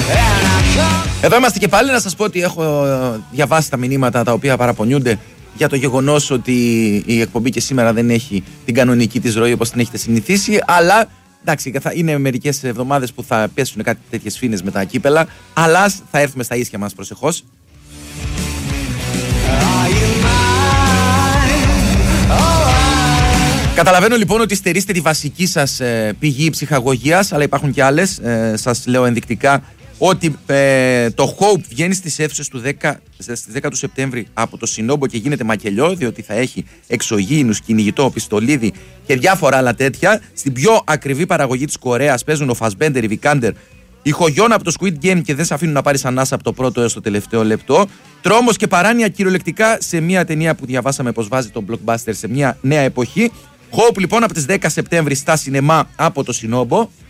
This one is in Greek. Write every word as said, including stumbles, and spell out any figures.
Εδώ είμαστε και πάλι. Να σας πω ότι έχω διαβάσει τα μηνύματα τα οποία παραπονιούνται για το γεγονός ότι η εκπομπή και σήμερα δεν έχει την κανονική της ροή όπως την έχετε συνηθίσει. Αλλά εντάξει, θα είναι μερικές εβδομάδες που θα πέσουν κάτι τέτοιες φίνες με τα κύπελα. Αλλά θα έρθουμε στα ίσια μας, προσεχώς. Καταλαβαίνω λοιπόν ότι στερείστε τη βασική σας ε, πηγή ψυχαγωγίας, αλλά υπάρχουν και άλλες. Ε, σας λέω ενδεικτικά ότι ε, το Hope βγαίνει στις αίθουσες του δέκα, στις δέκα του Σεπτέμβρη από το Σινόμπο και γίνεται μακελιό, διότι θα έχει εξωγήινους, κυνηγητό, πιστολίδι και διάφορα άλλα τέτοια. Στην πιο ακριβή παραγωγή της Κορέας παίζουν ο Φασμπέντερ, η Βικάντερ, η Χογιόν από το Squid Game και δεν σε αφήνουν να πάρεις ανάσα από το πρώτο έως το τελευταίο λεπτό. Τρόμος και παράνοια κυριολεκτικά σε μια ταινία που διαβάσαμε πως βάζει τον blockbuster σε μια νέα εποχή. Hope λοιπόν από τις δέκα Σεπτέμβρη στα σινεμά από το Σινόμπο.